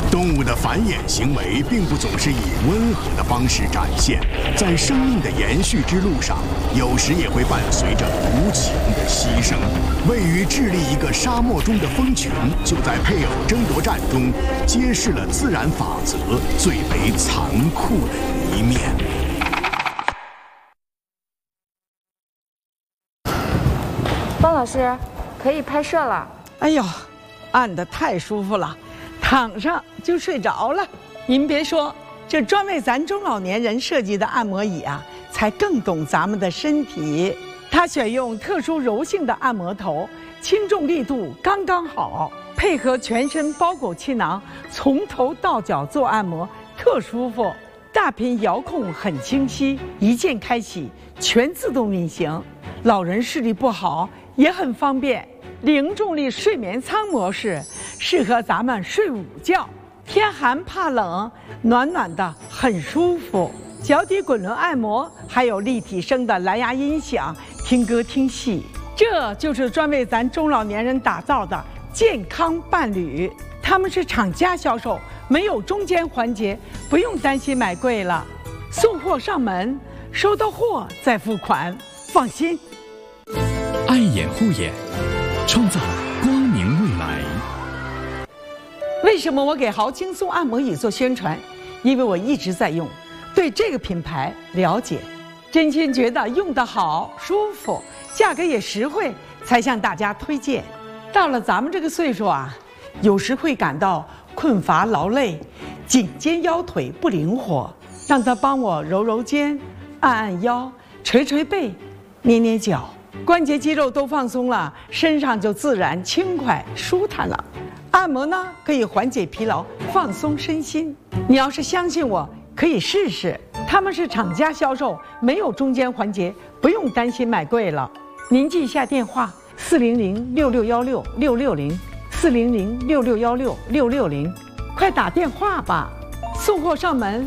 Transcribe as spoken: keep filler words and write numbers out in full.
动物的繁衍行为并不总是以温和的方式展现，在生命的延续之路上，有时也会伴随着无情的牺牲。位于智利一个沙漠中的蜂群，就在配偶争夺战中，揭示了自然法则最为残酷的一面。 方老师，可以拍摄了。 哎呦，按得太舒服了。躺上就睡着了。您别说，这专为咱中老年人设计的按摩椅啊，才更懂咱们的身体。它选用特殊柔性的按摩头，轻重力度刚刚好，配合全身包裹气囊，从头到脚做按摩，特舒服。大屏遥控很清晰，一键开启，全自动运行。老人视力不好也很方便。零重力睡眠舱模式适合咱们睡午觉，天寒怕冷，暖暖的很舒服。脚底滚轮按摩，还有立体声的蓝牙音响，听歌听戏。这就是专为咱中老年人打造的健康伴侣。他们是厂家销售，没有中间环节，不用担心买贵了。送货上门，收到货再付款，放心。 爱眼护眼，创造光明未来。 为什么我给豪轻松按摩椅做宣传？因为我一直在用，对这个品牌了解，真心觉得用得好、舒服，价格也实惠，才向大家推荐。到了咱们这个岁数啊，有时会感到困乏劳累，颈肩腰腿不灵活，让它帮我揉揉肩、按按腰、捶捶背、捏捏脚。关节肌肉都放松了，身上就自然轻快舒坦了。按摩呢，可以缓解疲劳，放松身心。你要是相信我，可以试试。他们是厂家销售，没有中间环节，不用担心买贵了。您记一下电话：四零零六六幺六六六零，四零零六六幺六六六零，快打电话吧。送货上门，